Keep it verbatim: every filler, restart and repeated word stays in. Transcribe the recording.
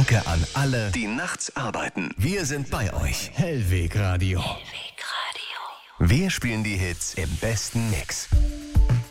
Danke an alle, die nachts arbeiten. Wir sind bei euch. Hellweg Radio. Hellweg Radio. Wir spielen die Hits im besten Mix.